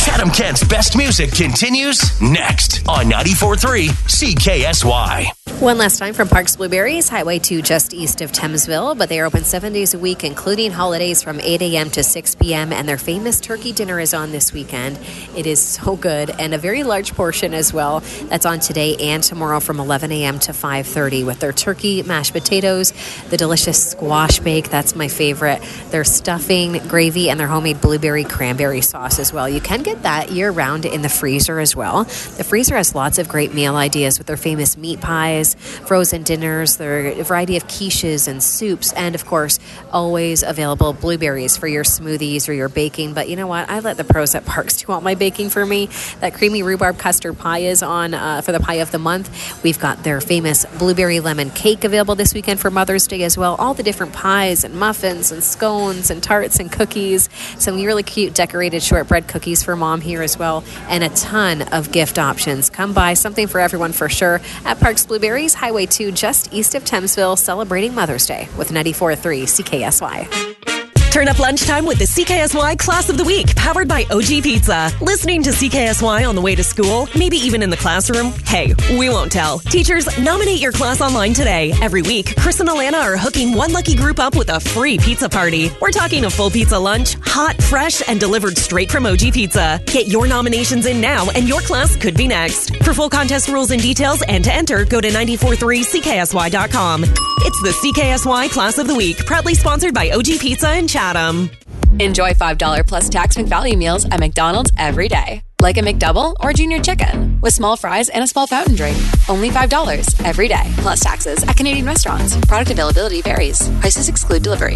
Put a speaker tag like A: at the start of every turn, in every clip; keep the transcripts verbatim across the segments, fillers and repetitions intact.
A: Chatham-Kent's best music continues next on ninety-four point three C K S Y.
B: One last time from Parks Blueberries, Highway two just east of Thamesville, but they are open seven days a week, including holidays from eight a.m. to six p.m., and their famous turkey dinner is on this weekend. It is so good, and a very large portion as well. That's on today and tomorrow from eleven a.m. to five thirty with their turkey, mashed potatoes, the delicious squash bake, that's my favorite, their stuffing, gravy, and their homemade blueberry cranberry sauce as well. You can get that year-round in the freezer as well. The freezer has lots of great meal ideas with their famous meat pies, frozen dinners, their variety of quiches and soups, and of course, always available blueberries for your smoothies or your baking. But you know what? I let the pros at Parks do all my baking for me. That creamy rhubarb custard pie is on uh, for the pie of the month. We've got their famous blueberry lemon cake available this weekend for Mother's Day as well. All the different pies and muffins and scones and tarts and cookies. Some really cute decorated shortbread cookies for mom here as well, and a ton of gift options. Come by, something for everyone for sure at Parks Blueberries, Highway two just east of Thamesville, celebrating Mother's Day with ninety-four point three C K S Y.
C: Turn up lunchtime with the C K S Y Class of the Week, powered by O G Pizza. Listening to C K S Y on the way to school, maybe even in the classroom? Hey, we won't tell. Teachers, nominate your class online today. Every week, Chris and Alana are hooking one lucky group up with a free pizza party. We're talking a full pizza lunch, hot, fresh, and delivered straight from O G Pizza. Get your nominations in now, and your class could be next. For full contest rules and details and to enter, go to nine four point three C K S Y dot com. It's the C K S Y Class of the Week, proudly sponsored by O G Pizza and Chatham.
D: Enjoy five dollars plus tax McValue meals at McDonald's every day. Like a McDouble or Junior Chicken with small fries and a small fountain drink. Only five dollars every day plus taxes at Canadian restaurants. Product availability varies. Prices exclude delivery.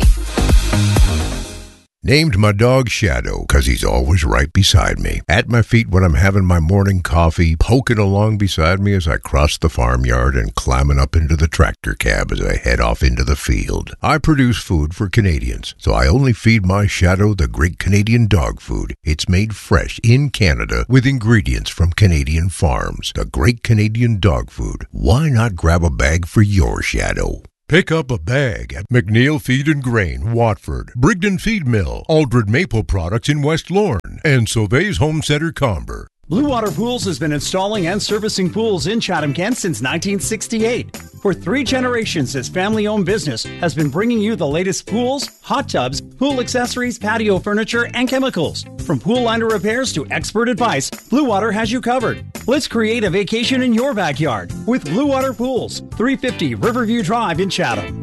E: Named my dog Shadow because he's always right beside me. At my feet when I'm having my morning coffee, poking along beside me as I cross the farmyard, and climbing up into the tractor cab as I head off into the field. I produce food for Canadians, so I only feed my Shadow the great Canadian dog food. It's made fresh in Canada with ingredients from Canadian farms. The great Canadian dog food. Why not grab a bag for your Shadow? Pick up a bag at McNeil Feed and Grain, Watford, Brigden Feed Mill, Aldred Maple Products in West Lorne, and Sauvé's Home Center, Comber.
F: Blue Water Pools has been installing and servicing pools in Chatham-Kent since nineteen sixty-eight. For three generations, this family-owned business has been bringing you the latest pools, hot tubs, pool accessories, patio furniture, and chemicals. From pool liner repairs to expert advice, Blue Water has you covered. Let's create a vacation in your backyard with Blue Water Pools, three fifty Riverview Drive in Chatham.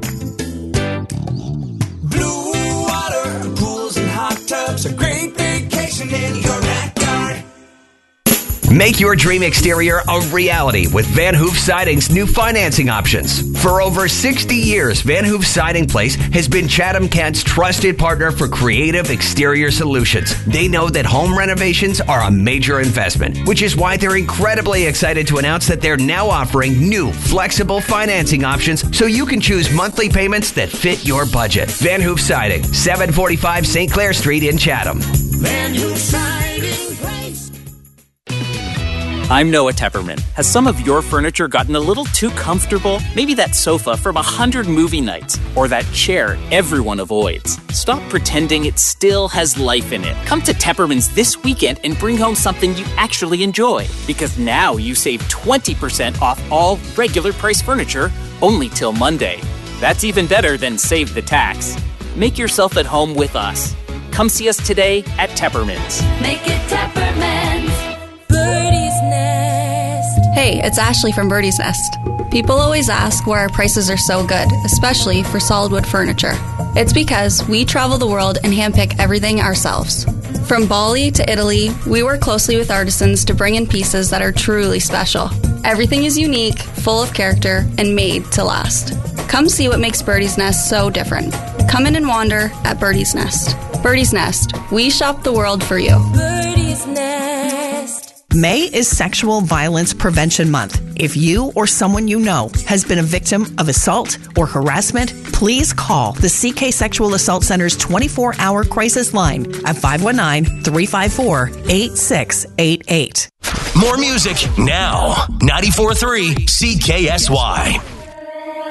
G: Blue Water Pools and hot tubs, a great vacation in your backyard.
A: Make your dream exterior a reality with Van Hoof Siding's new financing options. For over sixty years, Van Hoof Siding Place has been Chatham-Kent's trusted partner for creative exterior solutions. They know that home renovations are a major investment, which is why they're incredibly excited to announce that they're now offering new flexible financing options so you can choose monthly payments that fit your budget. Van Hoof Siding, seven forty-five Saint Clair Street in Chatham.
G: Van Hoof Siding Place.
H: I'm Noah Tepperman. Has some of your furniture gotten a little too comfortable? Maybe that sofa from a hundred movie nights, or that chair everyone avoids. Stop pretending it still has life in it. Come to Tepperman's this weekend and bring home something you actually enjoy. Because now you save twenty percent off all regular price furniture, only till Monday. That's even better than save the tax. Make yourself at home with us. Come see us today at Tepperman's.
I: Make it Tepperman's. Birdie's Nest.
J: Hey, it's Ashley from Birdie's Nest. People always ask why our prices are so good, especially for solid wood furniture. It's because we travel the world and handpick everything ourselves. From Bali to Italy, we work closely with artisans to bring in pieces that are truly special. Everything is unique, full of character, and made to last. Come see what makes Birdie's Nest so different. Come in and wander at Birdie's Nest. Birdie's Nest, we shop the world for you.
I: Birdie's Nest.
C: May is Sexual Violence Prevention Month. If you or someone you know has been a victim of assault or harassment, please call the C K Sexual Assault Center's twenty-four hour crisis line at five one nine, three five four, eight six eight eight.
A: More music now. ninety-four point three C K S Y.